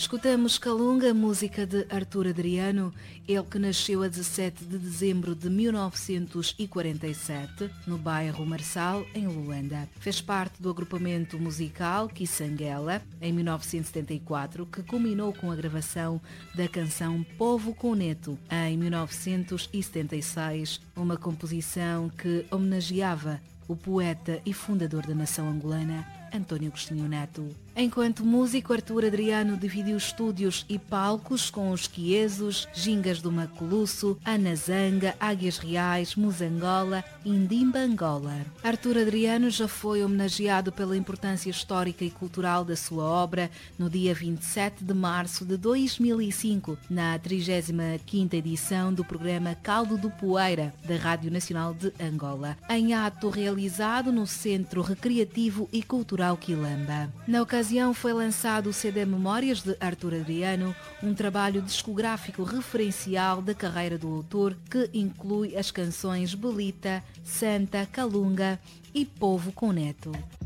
Escutamos Calunga, música de Artur Adriano, ele que nasceu a 17 de dezembro de 1947, no bairro Marçal, em Luanda. Fez parte do agrupamento musical Kisangela, em 1974, que culminou com a gravação da canção Povo com Neto, em 1976, uma composição que homenageava o poeta e fundador da nação angolana, António Agostinho Neto. Enquanto músico, Artur Adriano dividiu estúdios e palcos com os Quiesos, Gingas do Maculusso, Anazanga, Águias Reais, Musangola e Ndimba Angola. Artur Adriano já foi homenageado pela importância histórica e cultural da sua obra no dia 27 de março de 2005, na 35ª edição do programa Caldo do Poeira, da Rádio Nacional de Angola, em ato realizado no Centro Recreativo e Cultural Quilamba. Na ocasião foi lançado o CD Memórias de Artur Adriano, um trabalho discográfico referencial da carreira do autor que inclui as canções Belita, Santa, Calunga e Povo com Neto.